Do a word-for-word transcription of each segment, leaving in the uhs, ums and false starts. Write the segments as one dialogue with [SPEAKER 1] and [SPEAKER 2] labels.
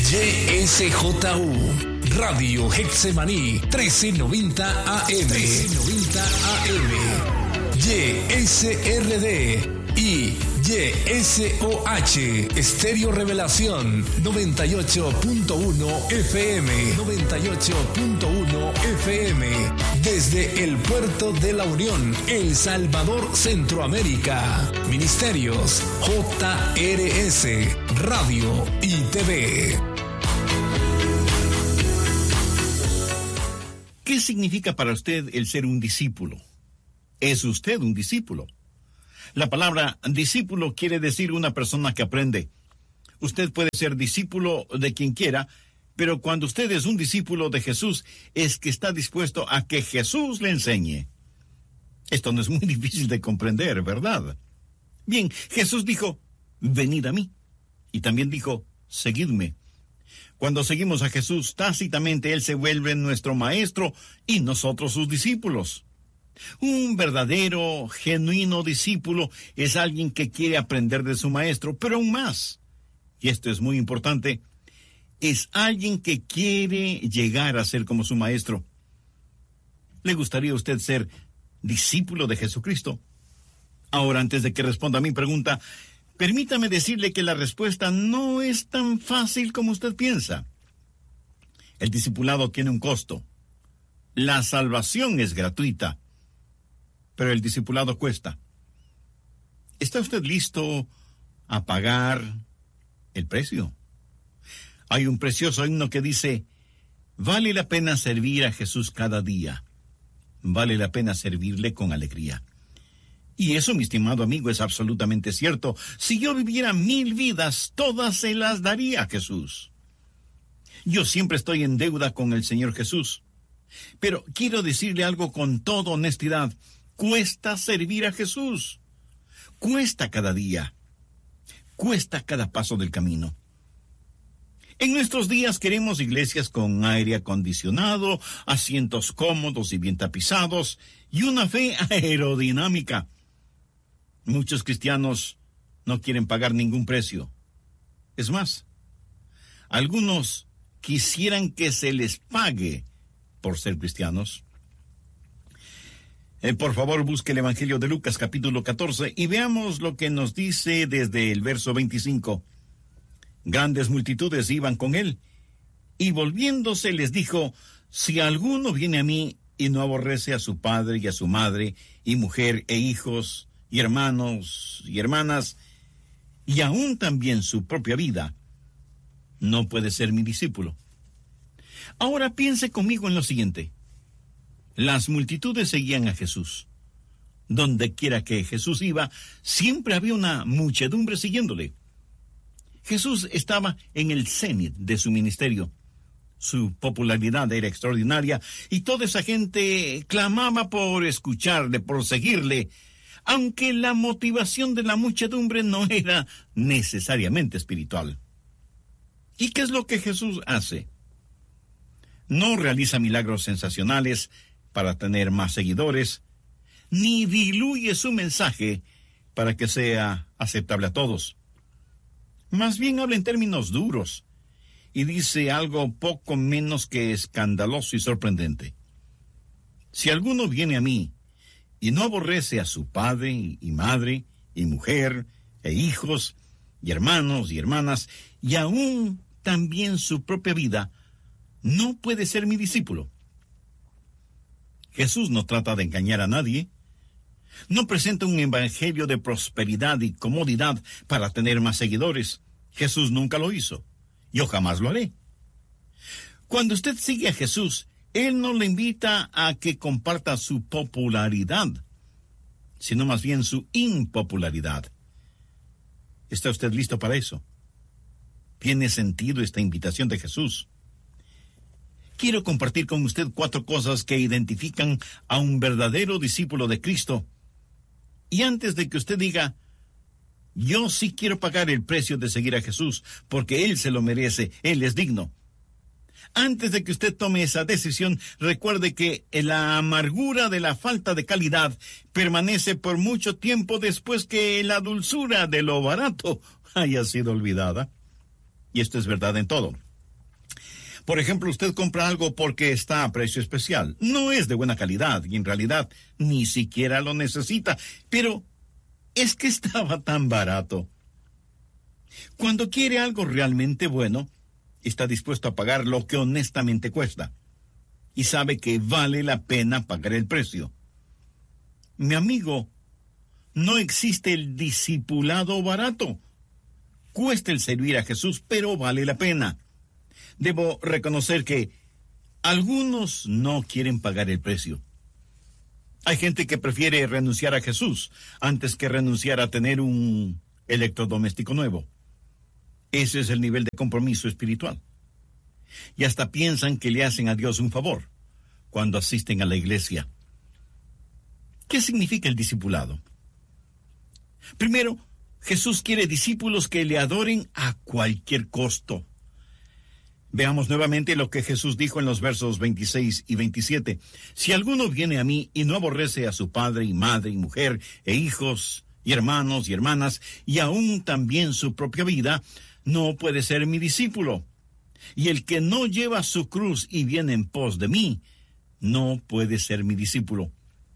[SPEAKER 1] Y S J U, Radio Getsemaní, trece noventa A M. trece noventa A M. Y S R D y Y S O H, Estéreo Revelación, noventa y ocho punto uno F M. noventa y ocho punto uno F M. Desde el Puerto de la Unión, El Salvador, Centroamérica. Ministerios J R S, Radio y T V.
[SPEAKER 2] ¿Qué significa para usted el ser un discípulo? ¿Es usted un discípulo? La palabra discípulo quiere decir una persona que aprende. Usted puede ser discípulo de quien quiera, pero cuando usted es un discípulo de Jesús, es que está dispuesto a que Jesús le enseñe. Esto no es muy difícil de comprender, ¿verdad? Bien, Jesús dijo, venid a mí. Y también dijo, seguidme. Cuando seguimos a Jesús, tácitamente Él se vuelve nuestro maestro y nosotros sus discípulos. Un verdadero, genuino discípulo es alguien que quiere aprender de su maestro, pero aún más, y esto es muy importante, es alguien que quiere llegar a ser como su maestro. ¿Le gustaría a usted ser discípulo de Jesucristo? Ahora, antes de que responda a mi pregunta, permítame decirle que la respuesta no es tan fácil como usted piensa. El discipulado tiene un costo. La salvación es gratuita, pero el discipulado cuesta. ¿Está usted listo a pagar el precio? Hay un precioso himno que dice, vale la pena servir a Jesús cada día. Vale la pena servirle con alegría. Y eso, mi estimado amigo, es absolutamente cierto. Si yo viviera mil vidas, todas se las daría a Jesús. Yo siempre estoy en deuda con el Señor Jesús. Pero quiero decirle algo con toda honestidad. Cuesta servir a Jesús. Cuesta cada día. Cuesta cada paso del camino. En nuestros días queremos iglesias con aire acondicionado, asientos cómodos y bien tapizados, y una fe aerodinámica. Muchos cristianos no quieren pagar ningún precio. Es más, algunos quisieran que se les pague por ser cristianos. Eh, por favor, busque el Evangelio de Lucas, capítulo catorce, y veamos lo que nos dice desde el verso veinticinco. Grandes multitudes iban con él, y volviéndose les dijo, si alguno viene a mí y no aborrece a su padre y a su madre, y mujer e hijos, y hermanos y hermanas, y aún también su propia vida, no puede ser mi discípulo. Ahora piense conmigo en lo siguiente. Las multitudes seguían a Jesús. Donde quiera que Jesús iba, siempre había una muchedumbre siguiéndole. Jesús estaba en el cenit de su ministerio. Su popularidad era extraordinaria y toda esa gente clamaba por escucharle, por seguirle, aunque la motivación de la muchedumbre no era necesariamente espiritual. ¿Y qué es lo que Jesús hace? No realiza milagros sensacionales para tener más seguidores, ni diluye su mensaje para que sea aceptable a todos. Más bien habla en términos duros y dice algo poco menos que escandaloso y sorprendente. Si alguno viene a mí y no aborrece a su padre y madre y mujer e hijos y hermanos y hermanas y aún también su propia vida, no puede ser mi discípulo. Jesús no trata de engañar a nadie. No presenta un evangelio de prosperidad y comodidad para tener más seguidores. Jesús nunca lo hizo. Yo jamás lo haré. Cuando usted sigue a Jesús, Él no le invita a que comparta su popularidad, sino más bien su impopularidad. ¿Está usted listo para eso? ¿Tiene sentido esta invitación de Jesús? Quiero compartir con usted cuatro cosas que identifican a un verdadero discípulo de Cristo. Y antes de que usted diga, yo sí quiero pagar el precio de seguir a Jesús, porque Él se lo merece, Él es digno. Antes de que usted tome esa decisión, recuerde que la amargura de la falta de calidad permanece por mucho tiempo después que la dulzura de lo barato haya sido olvidada. Y esto es verdad en todo. Por ejemplo, usted compra algo porque está a precio especial. No es de buena calidad y en realidad ni siquiera lo necesita, pero es que estaba tan barato. Cuando quiere algo realmente bueno, está dispuesto a pagar lo que honestamente cuesta y sabe que vale la pena pagar el precio. Mi amigo, no existe el discipulado barato. Cuesta el servir a Jesús, pero vale la pena. Debo reconocer que algunos no quieren pagar el precio. Hay gente que prefiere renunciar a Jesús antes que renunciar a tener un electrodoméstico nuevo. Ese es el nivel de compromiso espiritual. Y hasta piensan que le hacen a Dios un favor cuando asisten a la iglesia. ¿Qué significa el discipulado? Primero, Jesús quiere discípulos que le adoren a cualquier costo. Veamos nuevamente lo que Jesús dijo en los versos veintiséis y veintisiete. Si alguno viene a mí y no aborrece a su padre y madre y mujer e hijos y hermanos y hermanas y aún también su propia vida, no puede ser mi discípulo. Y el que no lleva su cruz y viene en pos de mí, no puede ser mi discípulo.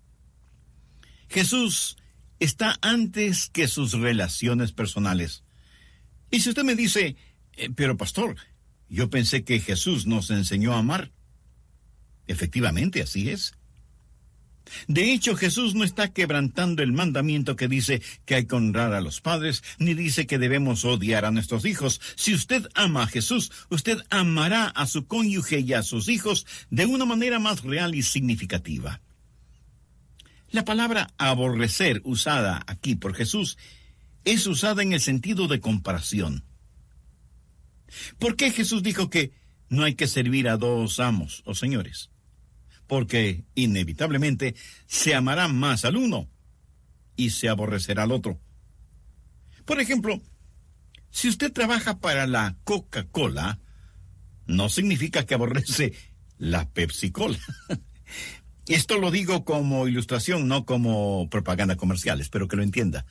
[SPEAKER 2] Jesús está antes que sus relaciones personales. Y si usted me dice, eh, pero pastor, yo pensé que Jesús nos enseñó a amar. Efectivamente, así es. De hecho, Jesús no está quebrantando el mandamiento que dice que hay que honrar a los padres, ni dice que debemos odiar a nuestros hijos. Si usted ama a Jesús, usted amará a su cónyuge y a sus hijos de una manera más real y significativa. La palabra aborrecer usada aquí por Jesús es usada en el sentido de comparación. ¿Por qué Jesús dijo que no hay que servir a dos amos o señores? Porque inevitablemente se amará más al uno y se aborrecerá al otro. Por ejemplo, si usted trabaja para la Coca-Cola, no significa que aborrece la Pepsi-Cola. Esto lo digo como ilustración, no como propaganda comercial, espero que lo entienda.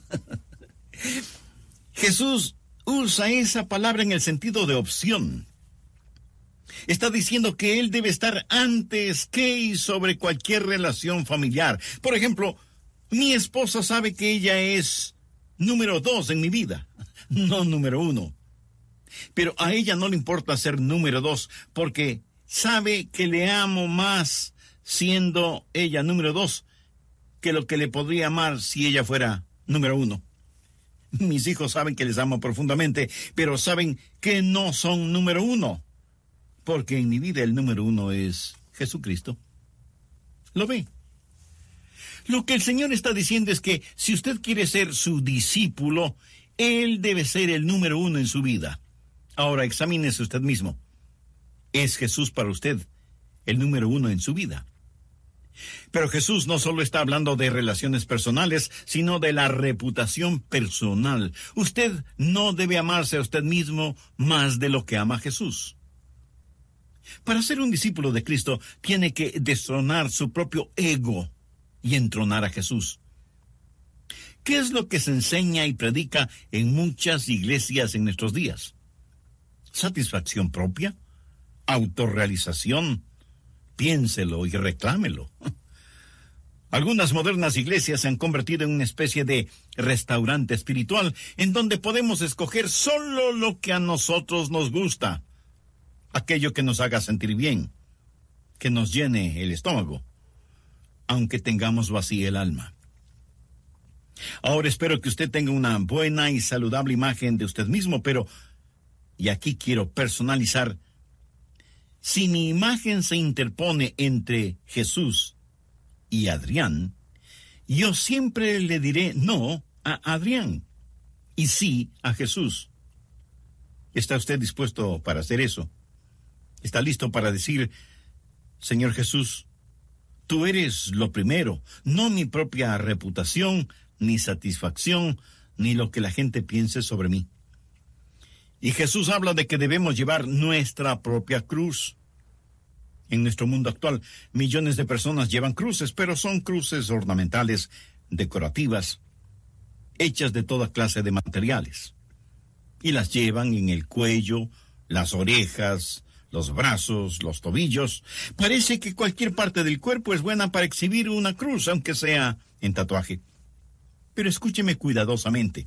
[SPEAKER 2] Jesús usa esa palabra en el sentido de opción. Está diciendo que él debe estar antes que y sobre cualquier relación familiar. Por ejemplo, mi esposa sabe que ella es número dos en mi vida, no número uno. Pero a ella no le importa ser número dos, porque sabe que le amo más siendo ella número dos que lo que le podría amar si ella fuera número uno. Mis hijos saben que les amo profundamente, pero saben que no son número uno, porque en mi vida el número uno es Jesucristo. ¿Lo ve? Lo que el Señor está diciendo es que si usted quiere ser su discípulo, Él debe ser el número uno en su vida. Ahora examínese usted mismo. ¿Es Jesús para usted el número uno en su vida? Pero Jesús no solo está hablando de relaciones personales, sino de la reputación personal. Usted no debe amarse a usted mismo más de lo que ama a Jesús. Para ser un discípulo de Cristo, tiene que destronar su propio ego y entronar a Jesús. ¿Qué es lo que se enseña y predica en muchas iglesias en nuestros días? ¿Satisfacción propia? ¿Autorrealización? Piénselo y reclámelo. Algunas modernas iglesias se han convertido en una especie de restaurante espiritual en donde podemos escoger solo lo que a nosotros nos gusta, aquello que nos haga sentir bien, que nos llene el estómago, aunque tengamos vacía el alma. Ahora espero que usted tenga una buena y saludable imagen de usted mismo, pero, y aquí quiero personalizar, si mi imagen se interpone entre Jesús y Adrián, yo siempre le diré no a Adrián y sí a Jesús. ¿Está usted dispuesto para hacer eso? ¿Está listo para decir, Señor Jesús, tú eres lo primero, no mi propia reputación, ni satisfacción, ni lo que la gente piense sobre mí? Y Jesús habla de que debemos llevar nuestra propia cruz. En nuestro mundo actual, millones de personas llevan cruces, pero son cruces ornamentales, decorativas, hechas de toda clase de materiales. Y las llevan en el cuello, las orejas, los brazos, los tobillos. Parece que cualquier parte del cuerpo es buena para exhibir una cruz, aunque sea en tatuaje. Pero escúcheme cuidadosamente.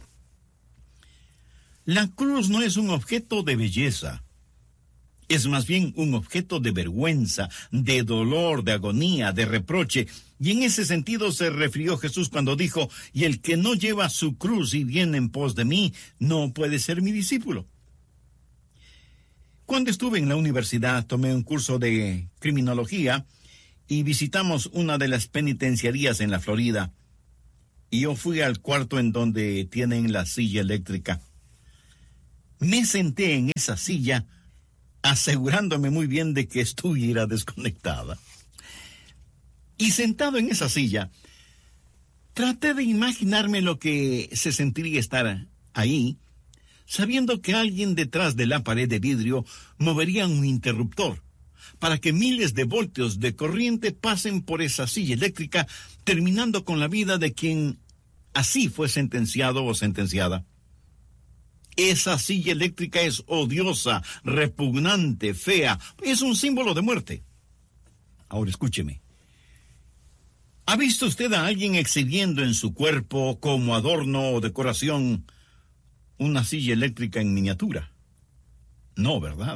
[SPEAKER 2] La cruz no es un objeto de belleza. Es más bien un objeto de vergüenza, de dolor, de agonía, de reproche. Y en ese sentido se refirió Jesús cuando dijo, y el que no lleva su cruz y viene en pos de mí, no puede ser mi discípulo. Cuando estuve en la universidad, tomé un curso de criminología y visitamos una de las penitenciarías en la Florida. Y yo fui al cuarto en donde tienen la silla eléctrica. Me senté en esa silla, asegurándome muy bien de que estuviera desconectada. Y sentado en esa silla, traté de imaginarme lo que se sentiría estar ahí, sabiendo que alguien detrás de la pared de vidrio movería un interruptor para que miles de voltios de corriente pasen por esa silla eléctrica, terminando con la vida de quien así fue sentenciado o sentenciada. Esa silla eléctrica es odiosa, repugnante, fea. Es un símbolo de muerte. Ahora escúcheme. ¿Ha visto usted a alguien exhibiendo en su cuerpo como adorno o decoración una silla eléctrica en miniatura? No, ¿verdad?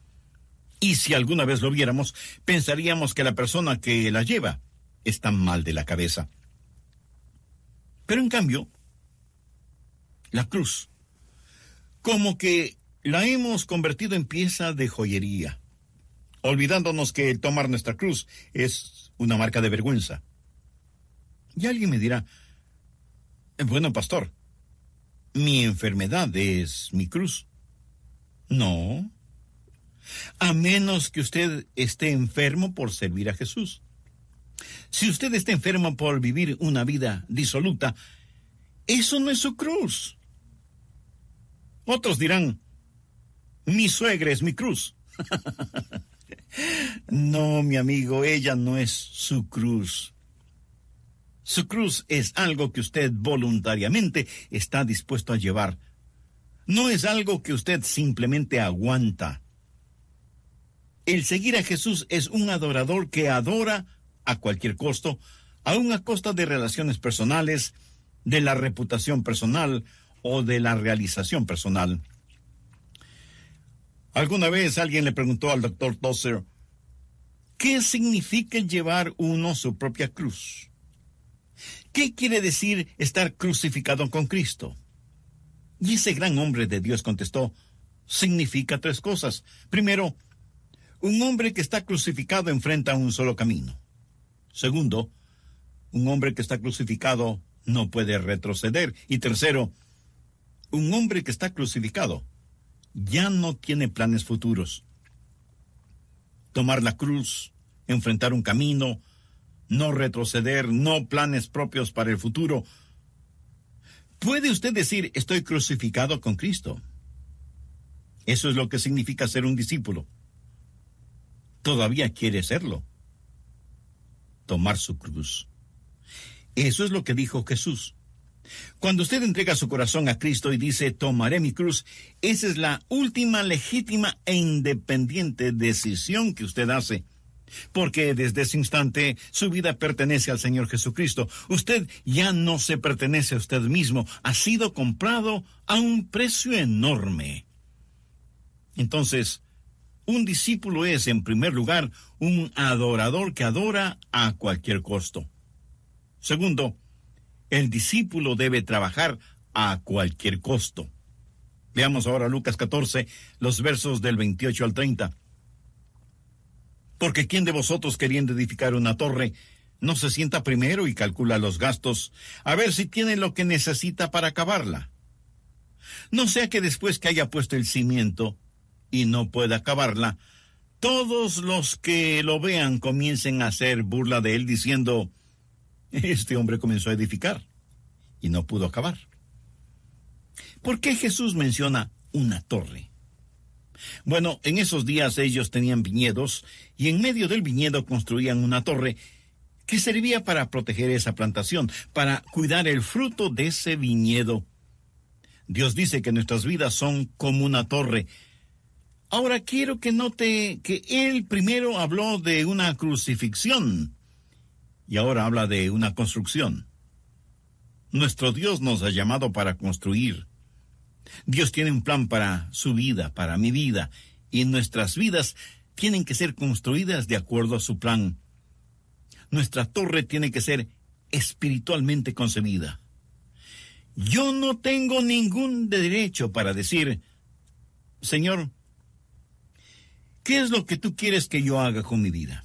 [SPEAKER 2] Y si alguna vez lo viéramos, pensaríamos que la persona que la lleva está mal de la cabeza. Pero en cambio, la cruz, como que la hemos convertido en pieza de joyería, olvidándonos que el tomar nuestra cruz es una marca de vergüenza. Y alguien me dirá, bueno, pastor, mi enfermedad es mi cruz. No, a menos que usted esté enfermo por servir a Jesús. Si usted está enfermo por vivir una vida disoluta, eso no es su cruz. Otros dirán, mi suegra es mi cruz. No, mi amigo, ella no es su cruz. Su cruz es algo que usted voluntariamente está dispuesto a llevar. No es algo que usted simplemente aguanta. El seguir a Jesús es un adorador que adora a cualquier costo, aun a costa de relaciones personales, de la reputación personal o de la realización personal. Alguna vez alguien le preguntó al doctor Tozer, ¿qué significa llevar uno su propia cruz? ¿Qué quiere decir estar crucificado con Cristo? Y ese gran hombre de Dios contestó, significa tres cosas. Primero, un hombre que está crucificado enfrenta un solo camino. Segundo, un hombre que está crucificado no puede retroceder. Y tercero, un hombre que está crucificado ya no tiene planes futuros. Tomar la cruz, enfrentar un camino, no retroceder, no planes propios para el futuro. ¿Puede usted decir, estoy crucificado con Cristo? Eso es lo que significa ser un discípulo. Todavía quiere serlo. Tomar su cruz. Eso es lo que dijo Jesús. Cuando usted entrega su corazón a Cristo y dice, tomaré mi cruz, esa es la última legítima e independiente decisión que usted hace. Porque desde ese instante su vida pertenece al Señor Jesucristo. Usted ya no se pertenece a usted mismo. Ha sido comprado a un precio enorme. Entonces, un discípulo es, en primer lugar, un adorador que adora a cualquier costo. Segundo, el discípulo debe trabajar a cualquier costo. Veamos ahora Lucas catorce, los versos del veintiocho al treinta. Porque ¿quién de vosotros, queriendo edificar una torre, no se sienta primero y calcula los gastos, a ver si tiene lo que necesita para acabarla? No sea que después que haya puesto el cimiento y no pueda acabarla, todos los que lo vean comiencen a hacer burla de él, diciendo, este hombre comenzó a edificar y no pudo acabar. ¿Por qué Jesús menciona una torre? Bueno, en esos días ellos tenían viñedos y en medio del viñedo construían una torre que servía para proteger esa plantación, para cuidar el fruto de ese viñedo. Dios dice que nuestras vidas son como una torre. Ahora quiero que note que él primero habló de una crucifixión y ahora habla de una construcción. Nuestro Dios nos ha llamado para construir. Dios tiene un plan para su vida, para mi vida, y nuestras vidas tienen que ser construidas de acuerdo a su plan. Nuestra torre tiene que ser espiritualmente concebida. Yo no tengo ningún derecho para decir, Señor, ¿qué es lo que tú quieres que yo haga con mi vida?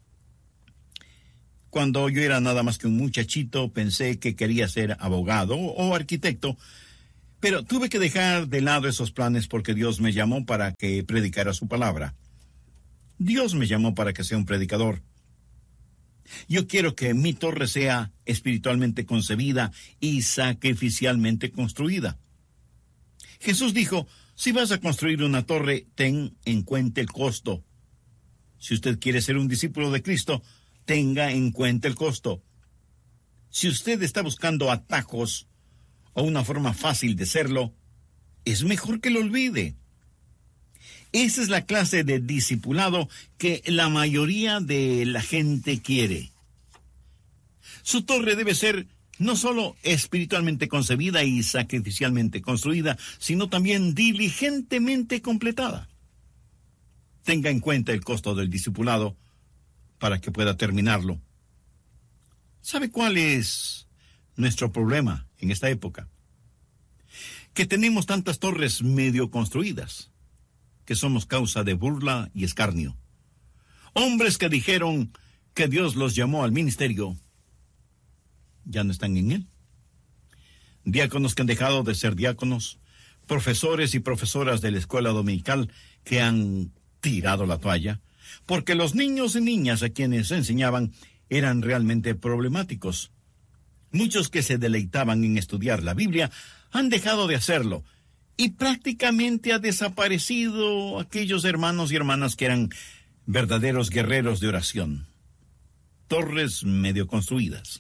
[SPEAKER 2] Cuando yo era nada más que un muchachito, pensé que quería ser abogado o arquitecto, pero tuve que dejar de lado esos planes porque Dios me llamó para que predicara su palabra. Dios me llamó para que sea un predicador. Yo quiero que mi torre sea espiritualmente concebida y sacrificialmente construida. Jesús dijo, si vas a construir una torre, ten en cuenta el costo. Si usted quiere ser un discípulo de Cristo, tenga en cuenta el costo. Si usted está buscando atajos o una forma fácil de serlo, es mejor que lo olvide. Esa es la clase de discipulado que la mayoría de la gente quiere. Su torre debe ser no solo espiritualmente concebida y sacrificialmente construida, sino también diligentemente completada. Tenga en cuenta el costo del discipulado para que pueda terminarlo. ¿Sabe cuál es nuestro problema en esta época? Que tenemos tantas torres medio construidas, que somos causa de burla y escarnio. Hombres que dijeron que Dios los llamó al ministerio, ya no están en él. Diáconos que han dejado de ser diáconos, profesores y profesoras de la escuela dominical que han tirado la toalla, porque los niños y niñas a quienes enseñaban eran realmente problemáticos. Muchos que se deleitaban en estudiar la Biblia han dejado de hacerlo, y prácticamente ha desaparecido aquellos hermanos y hermanas que eran verdaderos guerreros de oración. Torres medio construidas.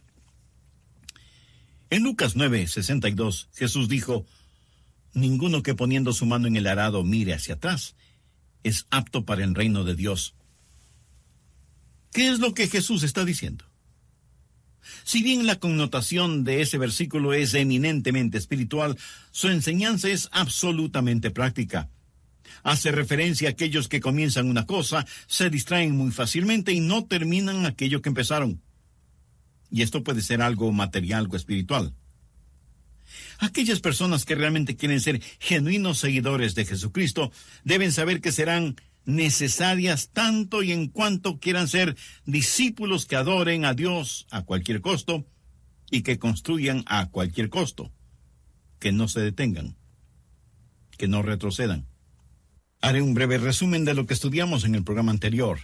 [SPEAKER 2] En Lucas nueve, sesenta y dos, Jesús dijo, ninguno que poniendo su mano en el arado mire hacia atrás es apto para el reino de Dios. ¿Qué es lo que Jesús está diciendo? Si bien la connotación de ese versículo es eminentemente espiritual, su enseñanza es absolutamente práctica. Hace referencia a aquellos que comienzan una cosa, se distraen muy fácilmente y no terminan aquello que empezaron. Y esto puede ser algo material o espiritual. Aquellas personas que realmente quieren ser genuinos seguidores de Jesucristo deben saber que serán necesarias tanto y en cuanto quieran ser discípulos que adoren a Dios a cualquier costo y que construyan a cualquier costo, que no se detengan, que no retrocedan. Haré un breve resumen de lo que estudiamos en el programa anterior.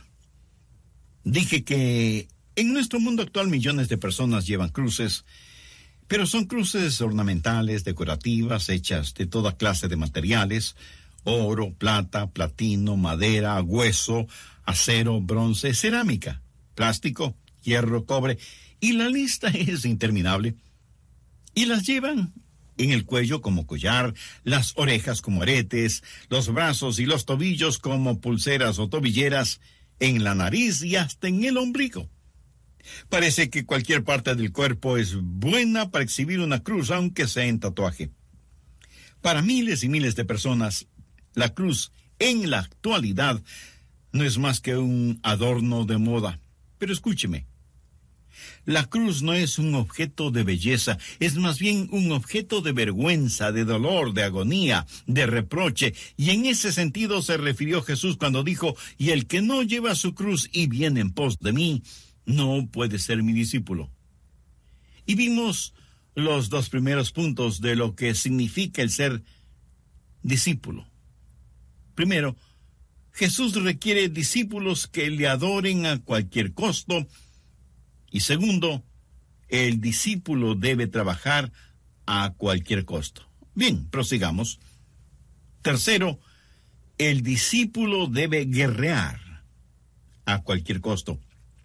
[SPEAKER 2] Dije que en nuestro mundo actual millones de personas llevan cruces, pero son cruces ornamentales, decorativas, hechas de toda clase de materiales: oro, plata, platino, madera, hueso, acero, bronce, cerámica, plástico, hierro, cobre, y la lista es interminable. Y las llevan en el cuello como collar, las orejas como aretes, los brazos y los tobillos como pulseras o tobilleras, en la nariz y hasta en el ombligo. Parece que cualquier parte del cuerpo es buena para exhibir una cruz, aunque sea en tatuaje. Para miles y miles de personas, la cruz en la actualidad no es más que un adorno de moda. Pero escúcheme, la cruz no es un objeto de belleza, es más bien un objeto de vergüenza, de dolor, de agonía, de reproche. Y en ese sentido se refirió Jesús cuando dijo, y el que no lleva su cruz y viene en pos de mí, no puede ser mi discípulo. Y vimos los dos primeros puntos de lo que significa el ser discípulo. Primero, Jesús requiere discípulos que le adoren a cualquier costo. Y segundo, el discípulo debe trabajar a cualquier costo. Bien, prosigamos. Tercero, el discípulo debe guerrear a cualquier costo.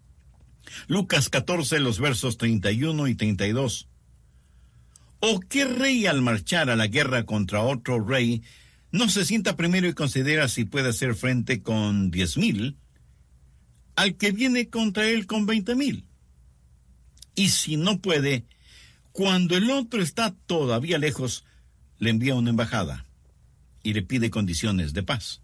[SPEAKER 2] Lucas catorce, los versos treinta y uno y treinta y dos. ¿O qué rey al marchar a la guerra contra otro rey no se sienta primero y considera si puede hacer frente con diez mil al que viene contra él con veinte mil. Y si no puede, cuando el otro está todavía lejos, le envía una embajada y le pide condiciones de paz.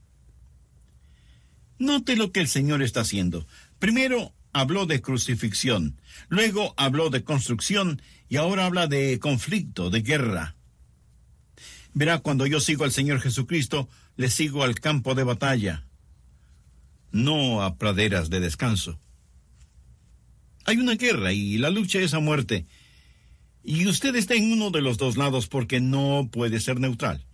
[SPEAKER 2] Note lo que el Señor está haciendo. Primero habló de crucifixión, luego habló de construcción y ahora habla de conflicto, de guerra. Verá, cuando yo sigo al Señor Jesucristo, le sigo al campo de batalla, no a praderas de descanso. Hay una guerra y la lucha es a muerte. Y usted está en uno de los dos lados porque no puede ser neutral.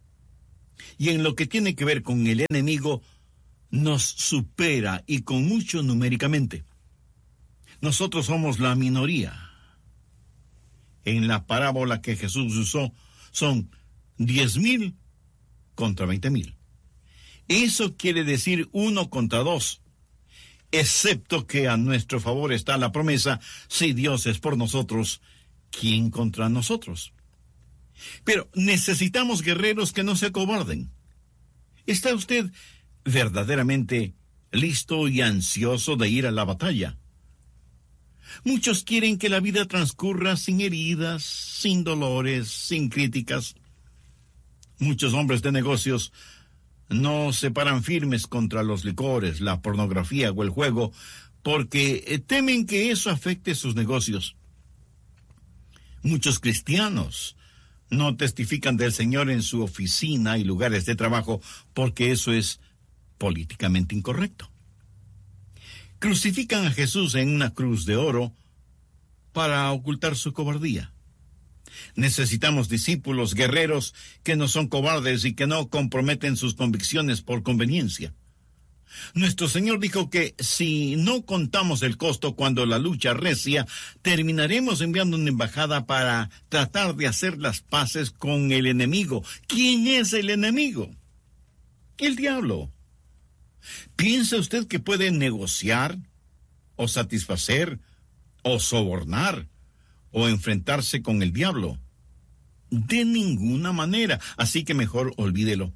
[SPEAKER 2] Y en lo que tiene que ver con el enemigo, nos supera y con mucho numéricamente. Nosotros somos la minoría. En la parábola que Jesús usó, son diez mil contra veinte mil. Eso quiere decir uno contra dos. Excepto que a nuestro favor está la promesa, si Dios es por nosotros, ¿quién contra nosotros? Pero necesitamos guerreros que no se acobarden. ¿Está usted verdaderamente listo y ansioso de ir a la batalla? Muchos quieren que la vida transcurra sin heridas, sin dolores, sin críticas. Muchos hombres de negocios no se paran firmes contra los licores, la pornografía o el juego, porque temen que eso afecte sus negocios. Muchos cristianos no testifican del Señor en su oficina y lugares de trabajo, porque eso es políticamente incorrecto. Crucifican a Jesús en una cruz de oro para ocultar su cobardía. Necesitamos discípulos guerreros que no son cobardes y que no comprometen sus convicciones por conveniencia. Nuestro Señor dijo que si no contamos el costo cuando la lucha recia, terminaremos enviando una embajada para tratar de hacer las paces con el enemigo. ¿Quién es el enemigo? El diablo. ¿Piensa usted que puede negociar, o satisfacer, o sobornar, o enfrentarse con el diablo? De ninguna manera, así que mejor olvídelo.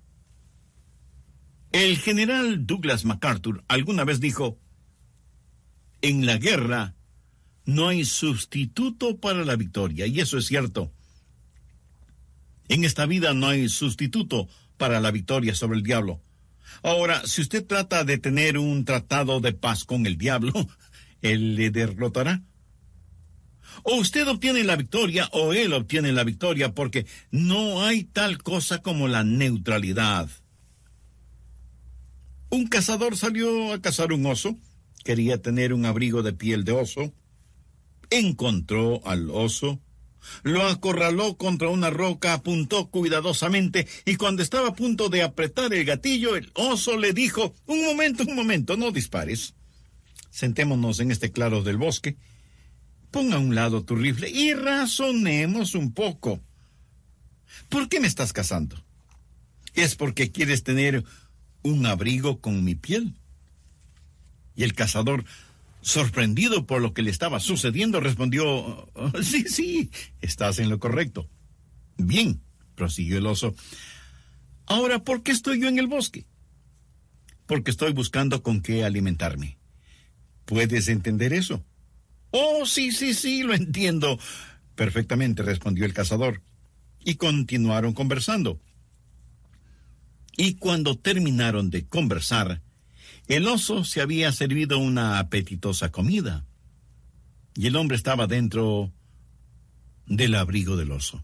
[SPEAKER 2] El general Douglas MacArthur alguna vez dijo: en la guerra no hay sustituto para la victoria, y eso es cierto. En esta vida no hay sustituto para la victoria sobre el diablo. Ahora, si usted trata de tener un tratado de paz con el diablo, él le derrotará. O usted obtiene la victoria o él obtiene la victoria, porque no hay tal cosa como la neutralidad. Un cazador salió a cazar un oso. Quería tener un abrigo de piel de oso. Encontró al oso, lo acorraló contra una roca, apuntó cuidadosamente, y cuando estaba a punto de apretar el gatillo, el oso le dijo: un momento, un momento, no dispares. Sentémonos en este claro del bosque. Ponga a un lado tu rifle y razonemos un poco. ¿Por qué me estás cazando? ¿Es porque quieres tener un abrigo con mi piel? Y el cazador, sorprendido por lo que le estaba sucediendo, respondió: sí, sí, estás en lo correcto. Bien, prosiguió el oso. Ahora, ¿por qué estoy yo en el bosque? Porque estoy buscando con qué alimentarme. ¿Puedes entender eso? Oh, sí, sí, sí, lo entiendo perfectamente, respondió el cazador. Y continuaron conversando. Y cuando terminaron de conversar, el oso se había servido una apetitosa comida, y el hombre estaba dentro del abrigo del oso.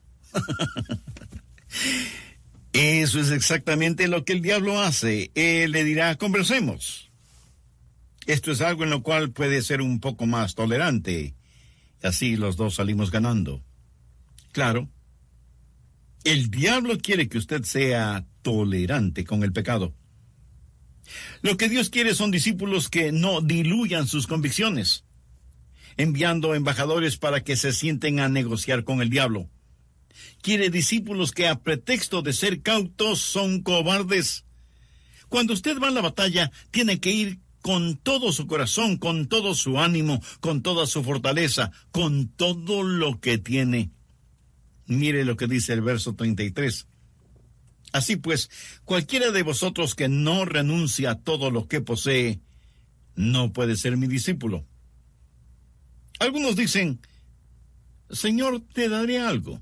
[SPEAKER 2] Eso es exactamente lo que el diablo hace. Él le dirá: conversemos. Esto es algo en lo cual puede ser un poco más tolerante. Así los dos salimos ganando. Claro, el diablo quiere que usted sea tolerante con el pecado. Lo que Dios quiere son discípulos que no diluyan sus convicciones, enviando embajadores para que se sienten a negociar con el diablo. Quiere discípulos que, a pretexto de ser cautos, son cobardes. Cuando usted va a la batalla, tiene que ir con todo su corazón, con todo su ánimo, con toda su fortaleza, con todo lo que tiene. Mire lo que dice el verso treinta y tres. Así pues, cualquiera de vosotros que no renuncia a todo lo que posee, no puede ser mi discípulo. Algunos dicen, Señor, te daré algo.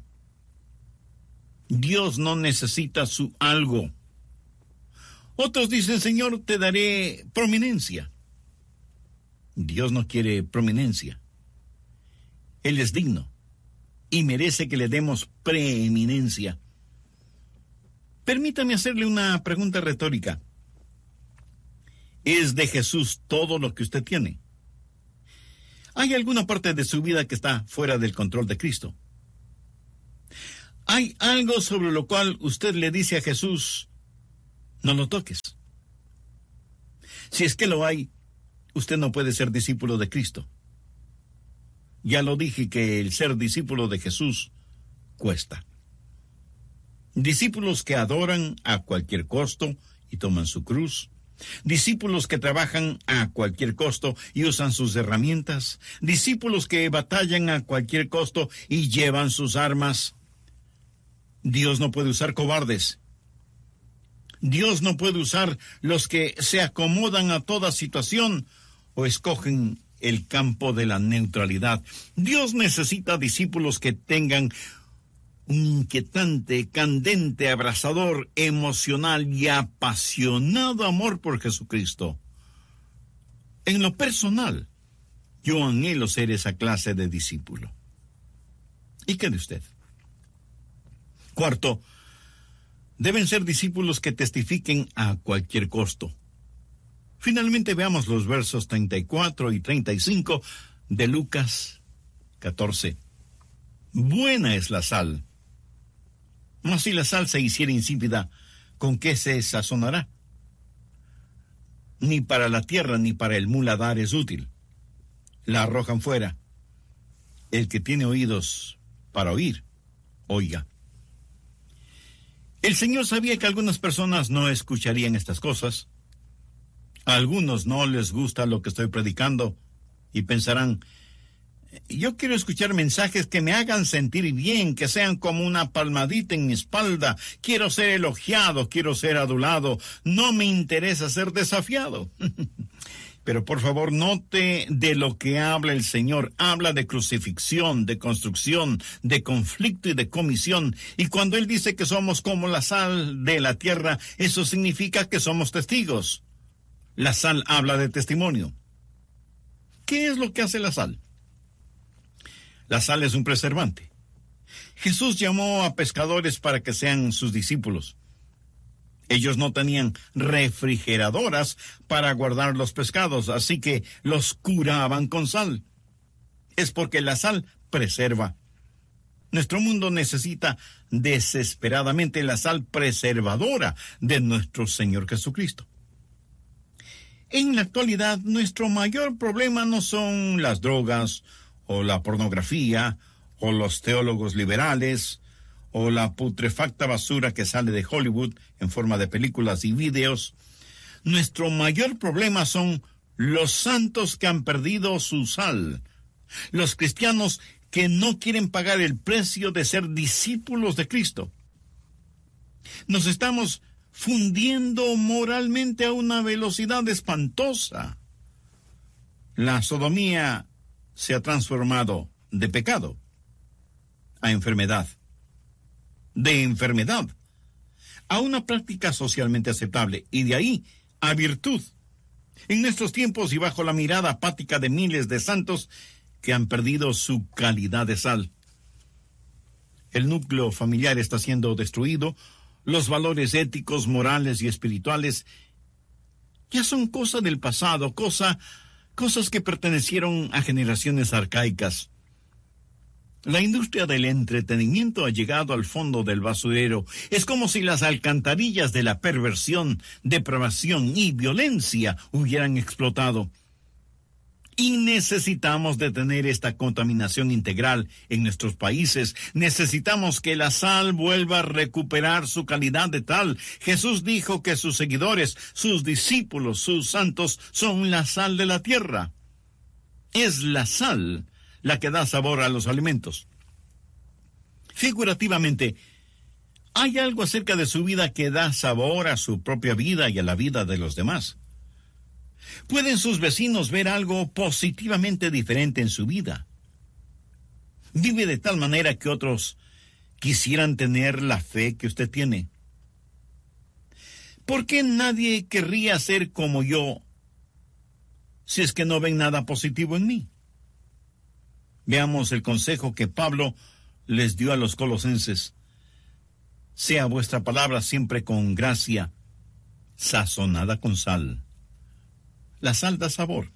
[SPEAKER 2] Dios no necesita su algo. Otros dicen, Señor, te daré prominencia. Dios no quiere prominencia. Él es digno y merece que le demos preeminencia. Permítame hacerle una pregunta retórica. ¿Es de Jesús todo lo que usted tiene? ¿Hay alguna parte de su vida que está fuera del control de Cristo? ¿Hay algo sobre lo cual usted le dice a Jesús, no lo toques? Si es que lo hay, usted no puede ser discípulo de Cristo. Ya lo dije que el ser discípulo de Jesús cuesta. Discípulos que adoran a cualquier costo y toman su cruz. Discípulos que trabajan a cualquier costo y usan sus herramientas. Discípulos que batallan a cualquier costo y llevan sus armas. Dios no puede usar cobardes. Dios no puede usar los que se acomodan a toda situación o escogen el campo de la neutralidad. Dios necesita discípulos que tengan un inquietante, candente, abrasador, emocional y apasionado amor por Jesucristo. En lo personal, yo anhelo ser esa clase de discípulo. ¿Y qué de usted? Cuarto, deben ser discípulos que testifiquen a cualquier costo. Finalmente veamos los versos treinta y cuatro y treinta y cinco de Lucas catorce. Buena es la sal, mas si la sal se hiciera insípida, ¿con qué se sazonará? Ni para la tierra ni para el muladar es útil. La arrojan fuera. El que tiene oídos para oír, oiga. El Señor sabía que algunas personas no escucharían estas cosas. A algunos no les gusta lo que estoy predicando y pensarán, yo quiero escuchar mensajes que me hagan sentir bien, que sean como una palmadita en mi espalda. Quiero ser elogiado, quiero ser adulado. No me interesa ser desafiado. Pero por favor, note de lo que habla el Señor. Habla de crucifixión, de construcción, de conflicto y de comisión. Y cuando Él dice que somos como la sal de la tierra, eso significa que somos testigos. La sal habla de testimonio. ¿Qué es lo que hace la sal? La sal es un preservante. Jesús llamó a pescadores para que sean sus discípulos. Ellos no tenían refrigeradoras para guardar los pescados, así que los curaban con sal. Es porque la sal preserva. Nuestro mundo necesita desesperadamente la sal preservadora de nuestro Señor Jesucristo. En la actualidad, nuestro mayor problema no son las drogas, o la pornografía, o los teólogos liberales, o la putrefacta basura que sale de Hollywood en forma de películas y videos. Nuestro mayor problema son los santos que han perdido su sal, los cristianos que no quieren pagar el precio de ser discípulos de Cristo. Nos estamos fundiendo moralmente a una velocidad espantosa. La sodomía se ha transformado de pecado a enfermedad, de enfermedad a una práctica socialmente aceptable y de ahí a virtud. En nuestros tiempos y bajo la mirada apática de miles de santos que han perdido su calidad de sal. El núcleo familiar está siendo destruido. Los valores éticos, morales y espirituales ya son cosa del pasado, cosa, cosas que pertenecieron a generaciones arcaicas. La industria del entretenimiento ha llegado al fondo del basurero. Es como si las alcantarillas de la perversión, depravación y violencia hubieran explotado. Y necesitamos detener esta contaminación integral en nuestros países. Necesitamos que la sal vuelva a recuperar su calidad de tal. Jesús dijo que sus seguidores, sus discípulos, sus santos, son la sal de la tierra. Es la sal la que da sabor a los alimentos. Figurativamente, ¿Hay algo acerca de su vida que da sabor a su propia vida y a la vida de los demás? ¿Pueden sus vecinos ver algo positivamente diferente en su vida? ¿Vive de tal manera que otros quisieran tener la fe que usted tiene? ¿Por qué nadie querría ser como yo si es que no ven nada positivo en mí? Veamos el consejo que Pablo les dio a los colosenses. Sea vuestra palabra siempre con gracia, sazonada con sal. La sal da sabor.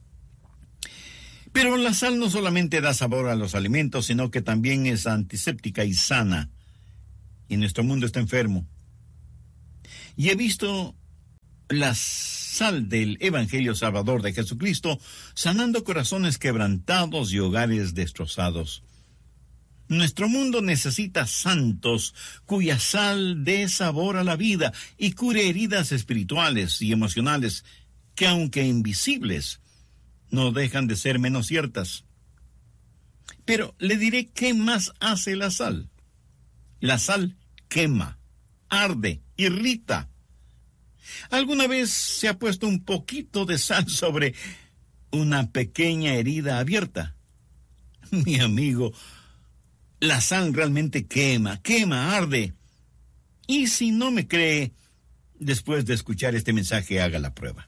[SPEAKER 2] Pero la sal no solamente da sabor a los alimentos, sino que también es antiséptica y sana. Y nuestro mundo está enfermo. Y he visto la sal del Evangelio Salvador de Jesucristo sanando corazones quebrantados y hogares destrozados. Nuestro mundo necesita santos cuya sal dé sabor a la vida y cure heridas espirituales y emocionales que, aunque invisibles, no dejan de ser menos ciertas. Pero le diré qué más hace la sal. La sal quema, arde, irrita. ¿Alguna vez se ha puesto un poquito de sal sobre una pequeña herida abierta? Mi amigo, la sal realmente quema, quema, arde. Y si no me cree, después de escuchar este mensaje, haga la prueba.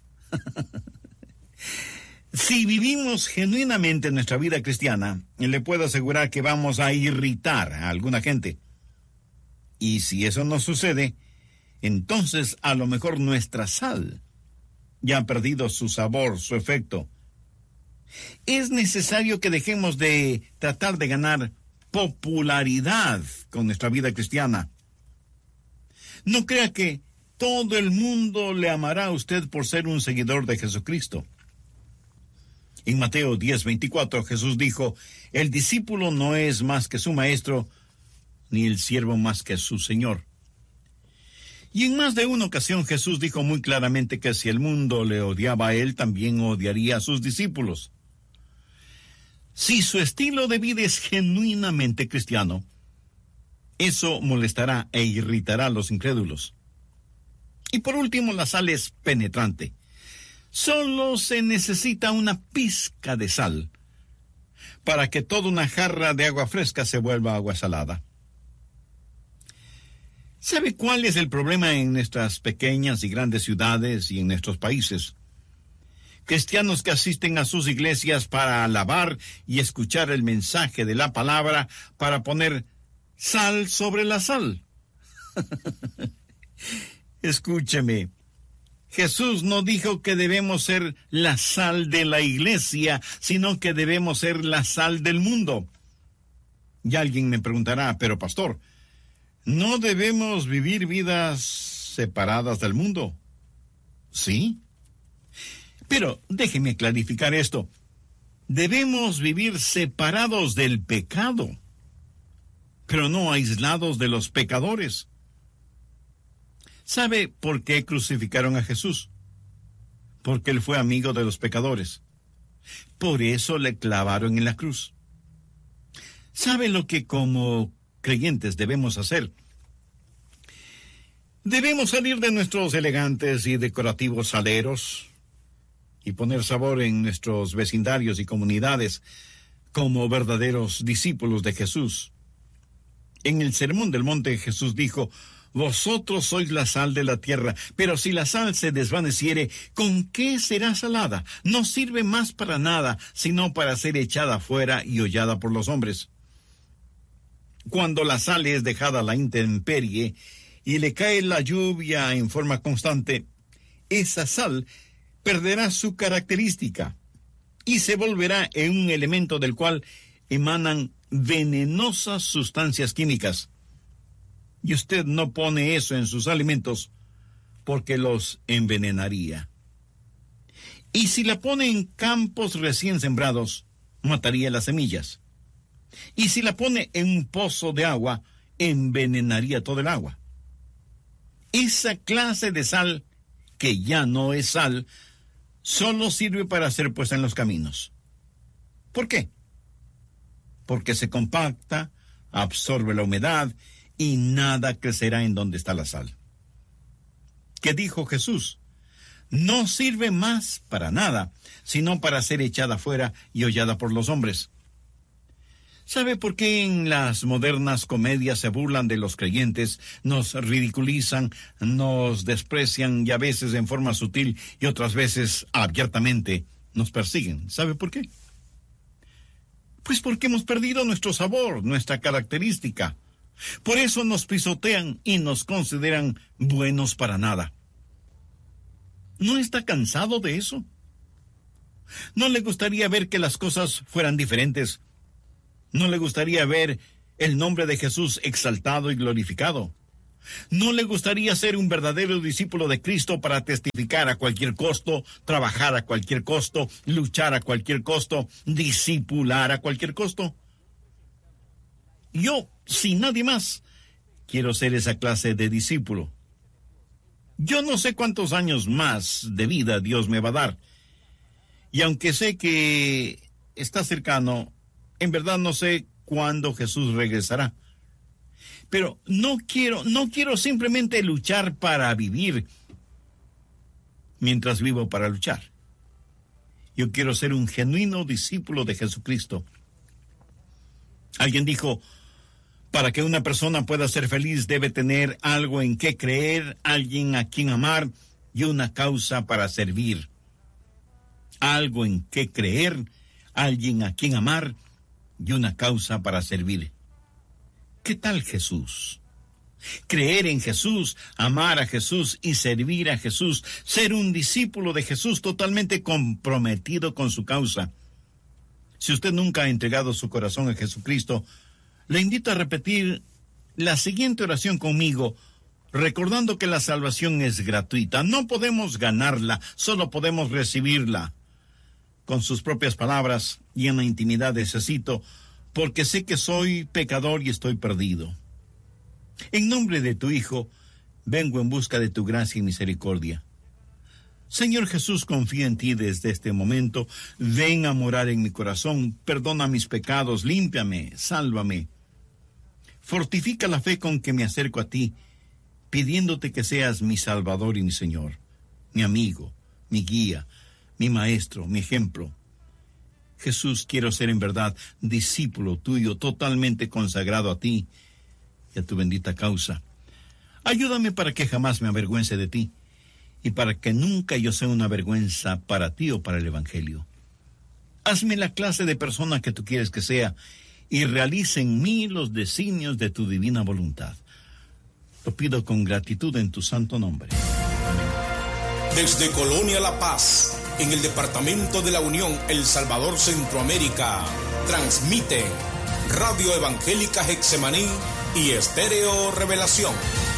[SPEAKER 2] Si vivimos genuinamente nuestra vida cristiana, le puedo asegurar que vamos a irritar a alguna gente. Y si eso no sucede, entonces a lo mejor nuestra sal ya ha perdido su sabor, su efecto. Es necesario que dejemos de tratar de ganar popularidad con nuestra vida cristiana. No crea que todo el mundo le amará a usted por ser un seguidor de Jesucristo. En Mateo diez veinticuatro, Jesús dijo, el discípulo no es más que su maestro, ni el siervo más que su señor. Y en más de una ocasión Jesús dijo muy claramente que si el mundo le odiaba a él, también odiaría a sus discípulos. Si su estilo de vida es genuinamente cristiano, eso molestará e irritará a los incrédulos. Y por último, la sal es penetrante. Solo se necesita una pizca de sal para que toda una jarra de agua fresca se vuelva agua salada. ¿Sabe cuál es el problema en nuestras pequeñas y grandes ciudades y en nuestros países? Cristianos que asisten a sus iglesias para alabar y escuchar el mensaje de la palabra para poner sal sobre la sal. Escúcheme. Jesús no dijo que debemos ser la sal de la iglesia, sino que debemos ser la sal del mundo. Y alguien me preguntará, pero pastor, ¿no debemos vivir vidas separadas del mundo? ¿Sí? Pero déjeme clarificar esto. Debemos vivir separados del pecado, pero no aislados de los pecadores. ¿Sabe por qué crucificaron a Jesús? Porque él fue amigo de los pecadores. Por eso le clavaron en la cruz. ¿Sabe lo que como creyentes debemos hacer? Debemos salir de nuestros elegantes y decorativos saleros y poner sabor en nuestros vecindarios y comunidades como verdaderos discípulos de Jesús. En el Sermón del Monte Jesús dijo, vosotros sois la sal de la tierra, pero si la sal se desvaneciere, ¿con qué será salada? No sirve más para nada, sino para ser echada fuera y hollada por los hombres. Cuando la sal es dejada a la intemperie y le cae la lluvia en forma constante, esa sal perderá su característica y se volverá en un elemento del cual emanan venenosas sustancias químicas. Y usted no pone eso en sus alimentos porque los envenenaría. Y si la pone en campos recién sembrados, mataría las semillas. Y si la pone en un pozo de agua, envenenaría todo el agua. Esa clase de sal, que ya no es sal, solo sirve para ser puesta en los caminos. ¿Por qué? Porque se compacta, absorbe la humedad y nada crecerá en donde está la sal. ¿Qué dijo Jesús? No sirve más para nada, sino para ser echada fuera y hollada por los hombres. ¿Sabe por qué en las modernas comedias se burlan de los creyentes, nos ridiculizan, nos desprecian y a veces en forma sutil y otras veces abiertamente nos persiguen? ¿Sabe por qué? Pues porque hemos perdido nuestro sabor, nuestra característica. Por eso nos pisotean y nos consideran buenos para nada. ¿No está cansado de eso? ¿No le gustaría ver que las cosas fueran diferentes? ¿No le gustaría ver el nombre de Jesús exaltado y glorificado? ¿No le gustaría ser un verdadero discípulo de Cristo para testificar a cualquier costo, trabajar a cualquier costo, luchar a cualquier costo, discipular a cualquier costo? Yo, sin nadie más, quiero ser esa clase de discípulo. Yo no sé cuántos años más de vida Dios me va a dar. Y aunque sé que está cercano, en verdad no sé cuándo Jesús regresará. Pero no quiero, no quiero simplemente luchar para vivir mientras vivo para luchar. Yo quiero ser un genuino discípulo de Jesucristo. Alguien dijo, para que una persona pueda ser feliz debe tener algo en qué creer, alguien a quien amar y una causa para servir. Algo en qué creer, alguien a quien amar y una causa para servir. ¿Qué tal Jesús? Creer en Jesús, amar a Jesús y servir a Jesús, ser un discípulo de Jesús totalmente comprometido con su causa. Si usted nunca ha entregado su corazón a Jesucristo, le invito a repetir la siguiente oración conmigo, recordando que la salvación es gratuita. No podemos ganarla, solo podemos recibirla. Con sus propias palabras y en la intimidad necesito, porque sé que soy pecador y estoy perdido. En nombre de tu Hijo, vengo en busca de tu gracia y misericordia. Señor Jesús, confío en ti desde este momento. Ven a morar en mi corazón, perdona mis pecados, límpiame, sálvame. Fortifica la fe con que me acerco a ti, pidiéndote que seas mi Salvador y mi Señor, mi amigo, mi guía, mi maestro, mi ejemplo. Jesús, quiero ser en verdad discípulo tuyo, totalmente consagrado a ti y a tu bendita causa. Ayúdame para que jamás me avergüence de ti y para que nunca yo sea una vergüenza para ti o para el Evangelio. Hazme la clase de persona que tú quieres que sea y realice en mí los designios de tu divina voluntad. Lo pido con gratitud en tu santo nombre.
[SPEAKER 1] Desde Colonia La Paz, en el departamento de la Unión, El Salvador, Centroamérica, transmiten Radio Evangélica Getsemaní y Estéreo Revelación.